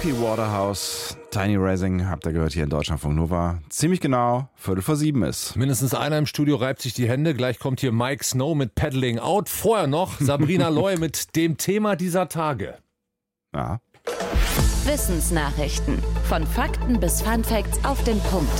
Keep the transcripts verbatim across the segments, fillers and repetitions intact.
Cookie Waterhouse, Tiny Rising, habt ihr gehört hier in Deutschlandfunk Nova. Ziemlich genau, Viertel vor sieben ist. Mindestens einer im Studio reibt sich die Hände. Gleich kommt hier Mike Snow mit Paddling Out. Vorher noch Sabrina Loy mit dem Thema dieser Tage. Ja. Wissensnachrichten. Von Fakten bis Funfacts auf den Punkt.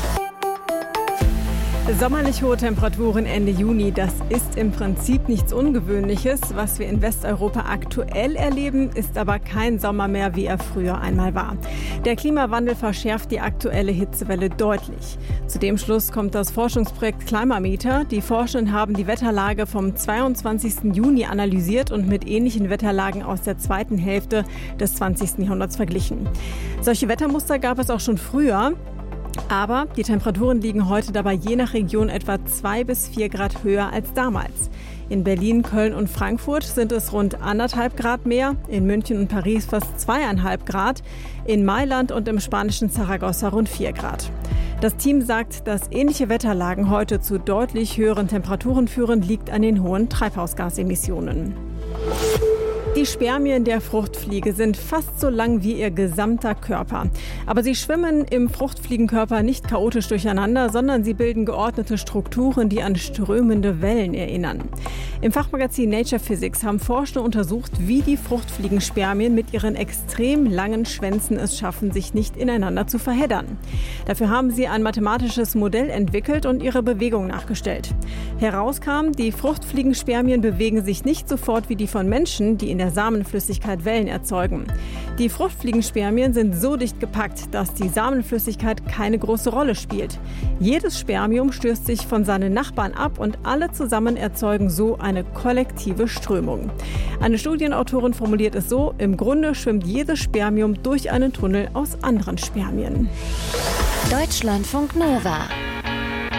Sommerlich hohe Temperaturen Ende Juni, das ist im Prinzip nichts Ungewöhnliches. Was wir in Westeuropa aktuell erleben, ist aber kein Sommer mehr, wie er früher einmal war. Der Klimawandel verschärft die aktuelle Hitzewelle deutlich. Zu dem Schluss kommt das Forschungsprojekt Climameter. Die Forschenden haben die Wetterlage vom zweiundzwanzigsten Juni analysiert und mit ähnlichen Wetterlagen aus der zweiten Hälfte des zwanzigsten Jahrhunderts verglichen. Solche Wettermuster gab es auch schon früher. Aber die Temperaturen liegen heute dabei je nach Region etwa zwei bis vier Grad höher als damals. In Berlin, Köln und Frankfurt sind es rund anderthalb Grad mehr, in München und Paris fast zweieinhalb Grad, in Mailand und im spanischen Zaragoza rund vier Grad. Das Team sagt, dass ähnliche Wetterlagen heute zu deutlich höheren Temperaturen führen, liegt an den hohen Treibhausgasemissionen. Die Spermien der Fruchtfliege sind fast so lang wie ihr gesamter Körper. Aber sie schwimmen im Fruchtfliegenkörper nicht chaotisch durcheinander, sondern sie bilden geordnete Strukturen, die an strömende Wellen erinnern. Im Fachmagazin Nature Physics haben Forscher untersucht, wie die Fruchtfliegenspermien mit ihren extrem langen Schwänzen es schaffen, sich nicht ineinander zu verheddern. Dafür haben sie ein mathematisches Modell entwickelt und ihre Bewegung nachgestellt. Herauskam, die Fruchtfliegenspermien bewegen sich nicht sofort wie die von Menschen, die in der Samenflüssigkeit Wellen erzeugen. Die Fruchtfliegenspermien sind so dicht gepackt, dass die Samenflüssigkeit keine große Rolle spielt. Jedes Spermium stößt sich von seinen Nachbarn ab und alle zusammen erzeugen so eine kollektive Strömung. Eine Studienautorin formuliert es so: Im Grunde schwimmt jedes Spermium durch einen Tunnel aus anderen Spermien. Deutschlandfunk Nova.